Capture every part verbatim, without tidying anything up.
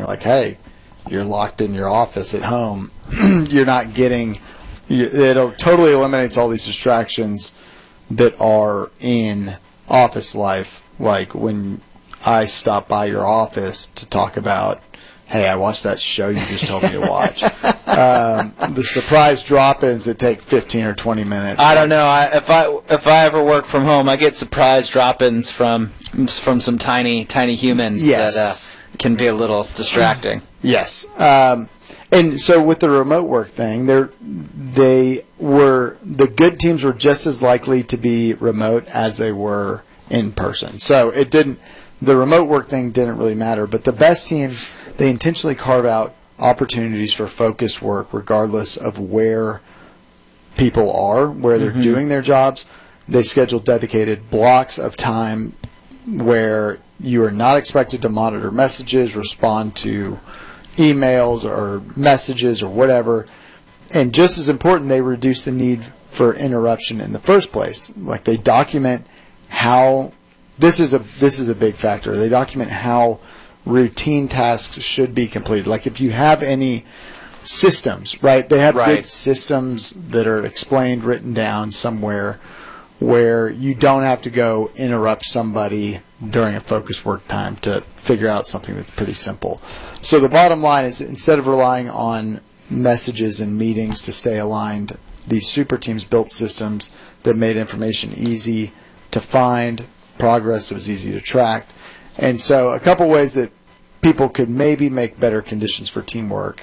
showing like, hey, you're locked in your office at home. You're not getting you, it'll totally eliminates all these distractions that are in office life, like when I stop by your office to talk about, hey, I watched that show you just told me to watch. um, the surprise drop-ins that take fifteen or twenty minutes. I don't know. I, if I if I ever work from home, I get surprise drop-ins from from some tiny tiny humans yes. that uh, can be a little distracting. Yes. Um, and so with the remote work thing, they they were the good teams were just as likely to be remote as they were in person. So it didn't. The remote work thing didn't really matter. But the best teams, they intentionally carve out opportunities for focused work regardless of where people are, where they're mm-hmm. doing their jobs. They schedule dedicated blocks of time where you are not expected to monitor messages, respond to emails or messages or whatever. And just as important, they reduce the need for interruption in the first place. Like they document how this is a this is a big factor. They document how routine tasks should be completed. Like if you have any systems, right? They have right. good systems that are explained, written down somewhere where you don't have to go interrupt somebody during a focused work time to figure out something that's pretty simple. So the bottom line is instead of relying on messages and meetings to stay aligned, these super teams built systems that made information easy to find, progress that was easy to track. And so a couple ways that people could maybe make better conditions for teamwork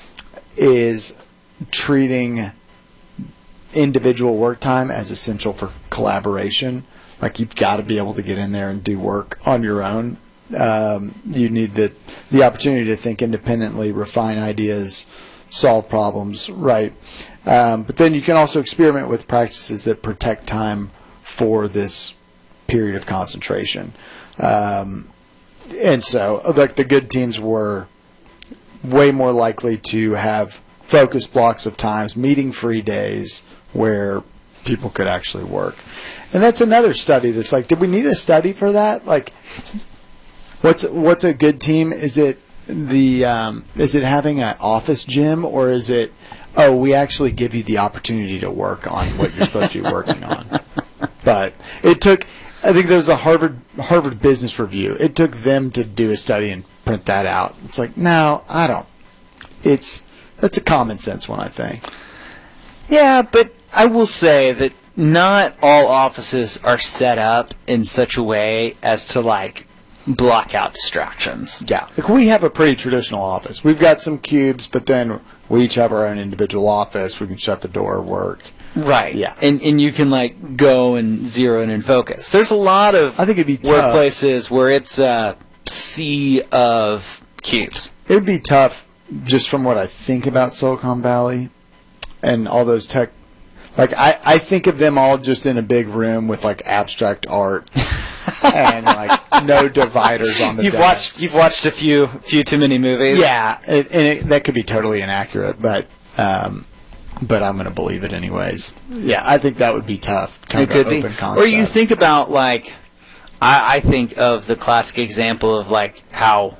is treating individual work time as essential for collaboration. Like you've got to be able to get in there and do work on your own. Um, you need the, the opportunity to think independently, refine ideas, solve problems, right? Um, but then you can also experiment with practices that protect time for this period of concentration. Um, and so like the good teams were way more likely to have focused blocks of times, meeting free days where people could actually work. And that's another study that's like, did we need a study for that? Like what's what's a good team? Is it the um, is it having an office gym, or is it, oh, we actually give you the opportunity to work on what you're supposed to be working on? But it took I think there was a Harvard Harvard Business Review. It took them to do a study and print that out. It's like, no, I don't. It's that's a common sense one, I think. Yeah, but I will say that not all offices are set up in such a way as to like block out distractions. Yeah, like we have a pretty traditional office. We've got some cubes, but then we each have our own individual office. We can shut the door, work. Right. Yeah. And and you can like go and zero in and focus. There's a lot of I think it'd be workplaces where it's a sea of cubes. It would be tough just from what I think about Silicon Valley and all those tech. Like I, I think of them all just in a big room with like abstract art and like no dividers on the You've desks. watched you've watched a few few too many movies. Yeah, it, and it, that could be totally inaccurate, but um, but I'm going to believe it anyways. Yeah, I think that would be tough. Kind It of could an be. open concept. Or you think about like, I, I think of the classic example of like how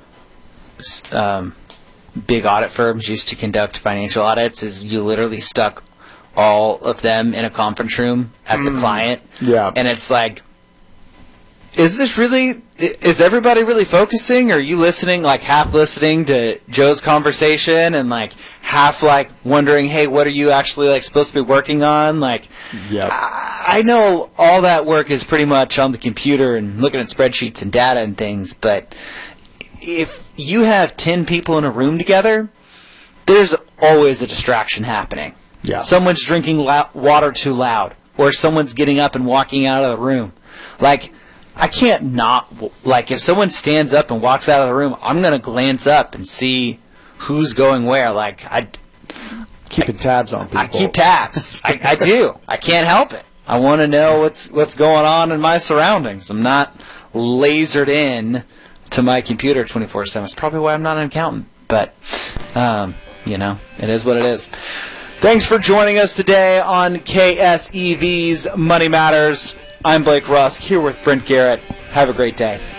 um, big audit firms used to conduct financial audits. Is you literally stuck all of them in a conference room at mm. the client. Yeah. And it's like, is this really, is everybody really focusing? Or are you listening, like half listening to Joe's conversation and like half like wondering, hey, what are you actually like supposed to be working on? Like, yep. I, I know all that work is pretty much on the computer and looking at spreadsheets and data and things, but if you have ten people in a room together, there's always a distraction happening. Yeah. Someone's drinking lo- water too loud, or someone's getting up and walking out of the room. Like, I can't not, like, if someone stands up and walks out of the room, I'm going to glance up and see who's going where. Like, I... Keeping I, tabs on people. I keep tabs. I, I do. I can't help it. I want to know what's what's going on in my surroundings. I'm not lasered in to my computer twenty-four seven. It's probably why I'm not an accountant. But, um, you know, it is what it is. Thanks for joining us today on K S E V's Money Matters. I'm Blake Rusk, here with Brent Garrett. Have a great day.